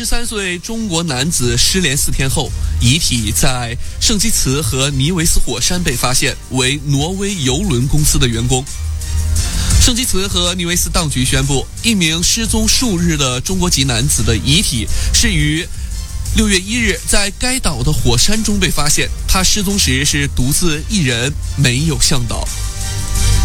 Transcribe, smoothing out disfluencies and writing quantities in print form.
73岁中国男子失联4天后，遗体在圣基茨和尼维斯火山被发现，为挪威邮轮公司的员工。圣基茨和尼维斯当局宣布，一名失踪数日的中国籍男子的遗体是于6月1日在该岛的火山中被发现，他失踪时是独自一人，没有向导。